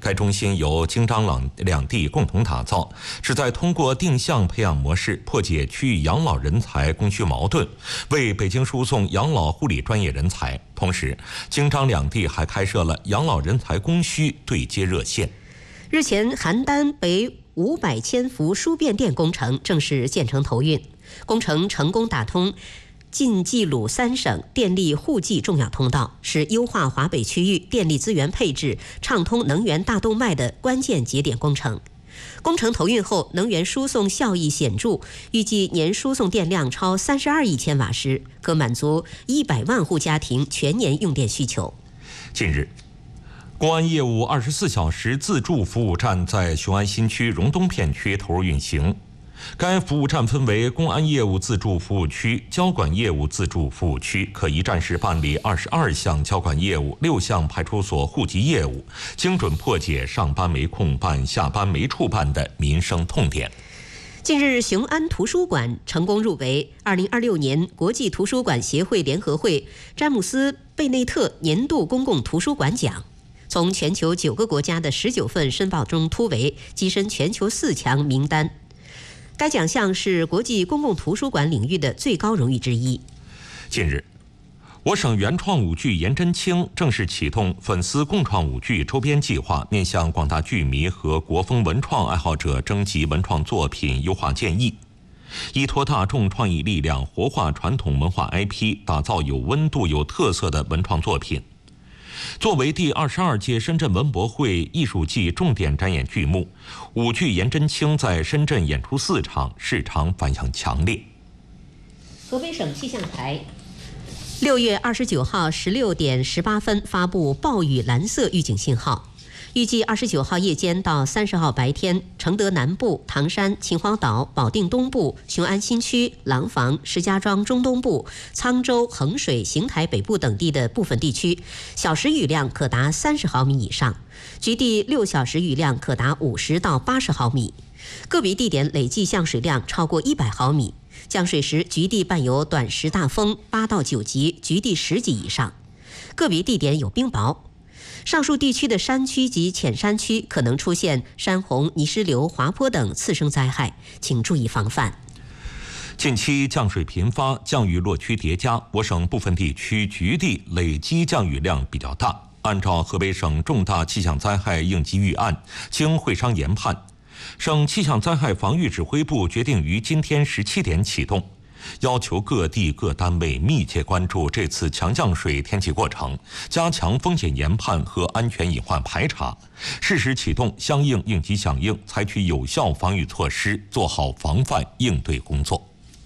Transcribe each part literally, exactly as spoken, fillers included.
该中心由京张两两地共同打造，旨在通过定向培养模式破解区域养老人才供需矛盾，为北京输送养老护理专业人才。同时，京张两地还开设了养老人才供需对接热线。 日前，邯郸北五百千伏输变电工程正式建成投运，工程成功打通晋冀鲁三省电力互济重要通道，是优化华北区域电力资源配置、畅通能源大动脉的关键节点工程。工程投运后，能源输送效益显著，预计年输送电量超三十二亿千瓦时，可满足一百万户家庭全年用电需求。 近日，公安业务二十四小时自助服务站在雄安新区荣东片区投入运行。该服务站分为公安业务自助服务区、交管业务自助服务区，可一站式办理二十二项交管业务、六项派出所户籍业务，精准破解上班没空办、下班没处办的民生痛点。 近日，雄安图书馆成功入围二零二六年国际图书馆协会联合会詹姆斯·贝内特年度公共图书馆奖。从全球九个国家的十九份申报中突围，跻身全球四强名单。该奖项是国际公共图书馆领域的最高荣誉之一。 近日，我省原创舞剧颜真卿正式启动粉丝共创舞剧周边计划，面向广大剧迷和国风文创爱好者征集文创作品优化建议，依托大众创意力量，活化传统文化 I P， 打造有温度、有特色的文创作品。作为第二十二届深圳文博会艺术季重点展演剧目，舞剧颜真卿在深圳演出四场，市场反响强烈。 河北省气象台六月二十九号十六点十八分发布暴雨蓝色预警信号。预计二十九号夜间到三十号白天，承德南部、唐山、秦皇岛、保定东部、雄安新区、廊坊、石家庄中东部、沧州、衡水、邢台北部等地的部分地区，小时雨量可达三十毫米以上，局地六小时雨量可达五十到八十毫米，个别地点累计降水量超过一百毫米。降水时，局地伴有短时大风八到九级，局地十级以上，个别地点有冰雹。上述地区的山区及浅山区可能出现山洪、泥石流、滑坡等次生灾害，请注意防范。 近期降水频发，降雨落区叠加，我省部分地区局地累积降雨量比较大。按照河北省重大气象灾害应急预案，经会商研判，省气象灾害防御指挥部决定于今天十七点启动，要求各地各单位密切关注这次强降水天气过程，加强风险研判和安全隐患排查，适时启动相应应急响应，采取有效防御措施，做好防范应对工作。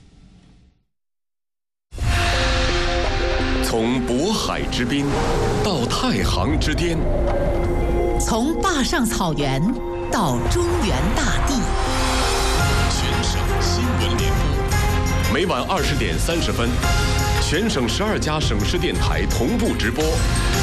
从渤海之滨到太行之巅， 从坝上草原到中原大地， 全省新闻联播，每晚二十点三十分，全省十二家省市电台同步直播。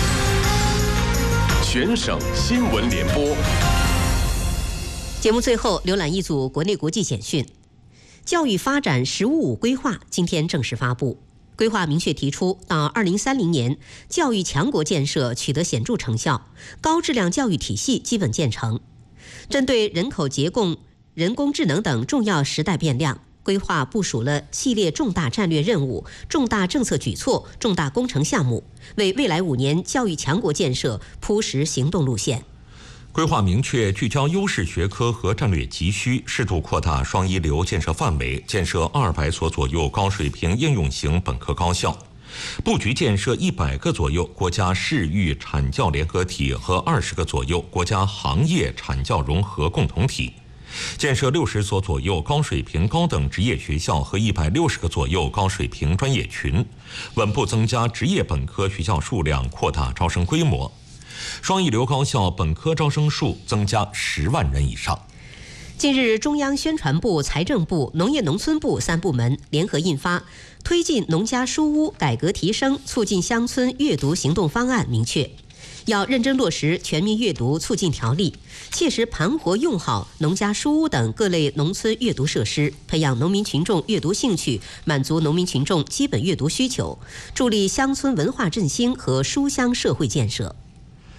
全省新闻联播。 节目最后，浏览一组国内国际简讯。教育发展“十五五”规划今天正式发布。规划明确提出，到二零三零年，教育强国建设取得显著成效，高质量教育体系基本建成。针对人口结构、人工智能等重要时代变量，规划部署了系列重大战略任务、重大政策举措、重大工程项目，为未来五年教育强国建设铺实行动路线。 规划明确聚焦优势学科和战略急需，适度扩大双一流建设范围，建设二百所左右高水平应用型本科高校，布局建设一百个左右国家视域产教联合体和二十个左右国家行业产教融合共同体，建设六十所左右高水平高等职业学校和一百六十个左右高水平专业群，稳步增加职业本科学校数量，扩大招生规模。双一流高校本科招生数增加十万人以上。 近日，中央宣传部、财政部、农业农村部三部门联合印发《推进农家书屋改革提升，促进乡村阅读行动方案》，明确要认真落实全民阅读促进条例，切实盘活用好农家书屋等各类农村阅读设施，培养农民群众阅读兴趣，满足农民群众基本阅读需求，助力乡村文化振兴和书香社会建设。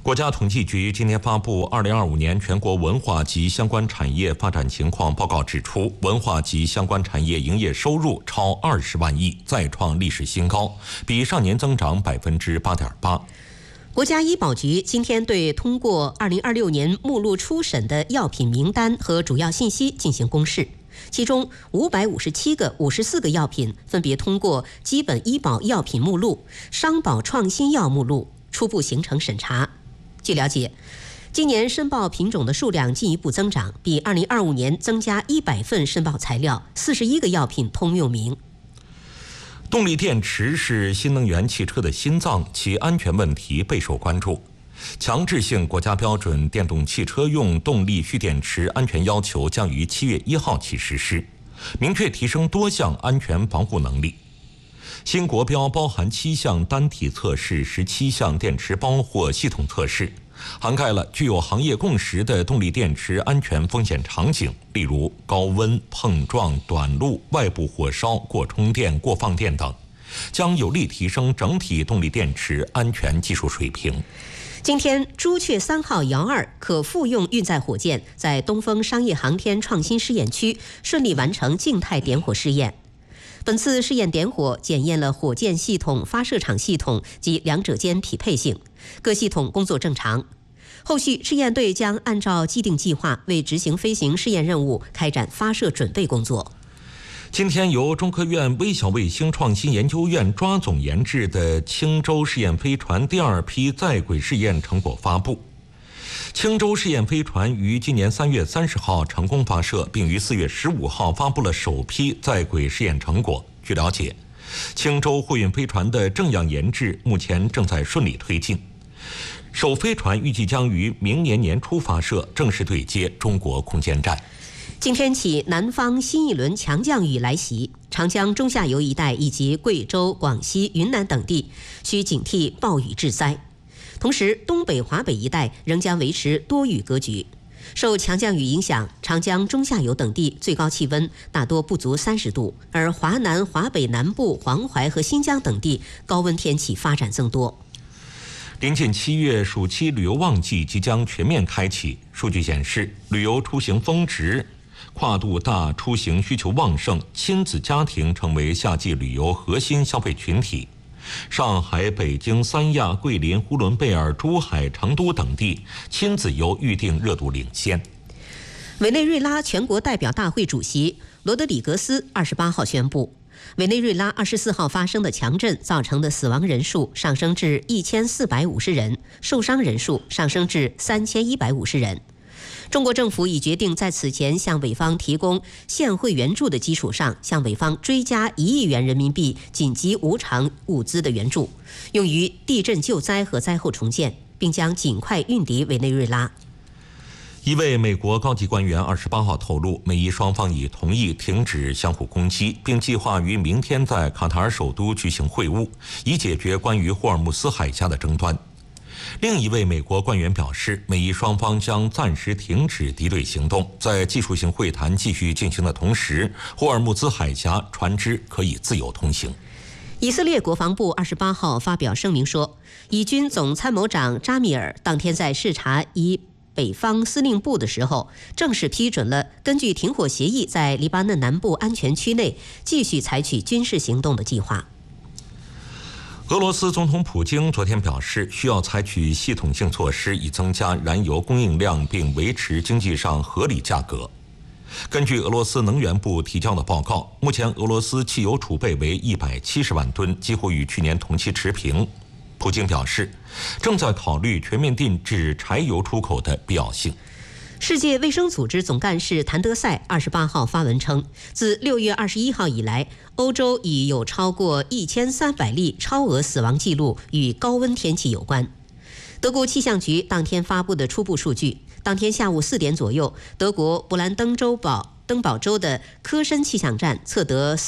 国家统计局今天发布二零二五年全国文化及相关产业发展情况报告，指出，文化及相关产业营业收入超二十万亿，再创历史新高，比上年增长百分之八点八。 国家医保局今天对通过二零二六年目录初审的药品名单和主要信息进行公示，其中五百五十七个、五十四个药品分别通过基本医保药品目录、商保创新药目录初步形成审查。据了解，今年申报品种的数量进一步增长，比二零二五年增加一百份申报材料，四十一个药品通用名。 动力电池是新能源汽车的心脏，其安全问题备受关注。强制性国家标准电动汽车用动力蓄电池安全要求将于七月一号起实施，明确提升多项安全防护能力。新国标包含七项单体测试、十七项电池包或系统测试，涵盖了具有行业共识的动力电池安全风险场景，例如高温、碰撞、短路、外部火烧、过充电、过放电等，将有力提升整体动力电池安全技术水平。 今天，朱雀三号遥二可复用运载火箭在东风商业航天创新试验区顺利完成静态点火试验。本次试验点火检验了火箭系统、发射场系统及两者间匹配性，各系统工作正常。后续试验队将按照既定计划为执行飞行试验任务开展发射准备工作。 今天由中科院微小卫星创新研究院抓总研制的青州试验飞船第二批在轨试验成果发布。青州试验飞船于今年三月三十号成功发射，并于四月十五号发布了首批在轨试验成果。据了解，青州货运飞船的正样研制目前正在顺利推进，首飞船预计将于明年年初发射，正式对接中国空间站。 今天起，南方新一轮强降雨来袭，长江中下游一带以及贵州、广西、云南等地需警惕暴雨致灾。同时，东北、华北一带仍将维持多雨格局。受强降雨影响，长江中下游等地最高气温大多不足三十度，而华南、华北南部、黄淮和新疆等地高温天气发展增多。 临近七月，暑期旅游旺季即将全面开启。数据显示，旅游出行峰值，跨度大、出行需求旺盛，亲子家庭成为夏季旅游核心消费群体。上海、北京、三亚、桂林、呼伦贝尔、珠海、成都等地亲子游预订热度领先。 委内瑞拉全国代表大会主席罗德里格斯二十八号宣布，委内瑞拉二十四号发生的强震造成的死亡人数上升至一千四百五十人，受伤人数上升至三千一百五十人。中国政府已决定在此前向委方提供现汇援助的基础上，向委方追加一亿元人民币紧急无偿物资的援助，用于地震救灾和灾后重建，并将尽快运抵委内瑞拉。 一位美国高级官员二十八号透露，美伊双方已同意停止相互攻击，并计划于明天在卡塔尔首都举行会晤，以解决关于霍尔木斯海峡的争端。另一位美国官员表示，美伊双方将暂时停止敌对行动，在技术性会谈继续进行的同时，霍尔木兹海峡船只可以自由通行。 以色列国防部二十八号发表声明说，以军总参谋长扎米尔当天在视察以北方司令部的时候，正式批准了根据停火协议在黎巴嫩南部安全区内继续采取军事行动的计划。 俄罗斯总统普京昨天表示，需要采取系统性措施，以增加燃油供应量，并维持经济上合理价格。根据俄罗斯能源部提交的报告，目前俄罗斯汽油储备为一百七十万吨，几乎与去年同期持平。普京表示，正在考虑全面禁止柴油出口的必要性。 世界卫生组织总干事谭德赛二十八号发文称，自六月二十一号以来，欧洲已有超过一千三百例超额死亡记录与高温天气有关。德国气象局当天发布的初步数据，当天下午四点左右，德国勃兰登州堡登堡州的科申气象站测得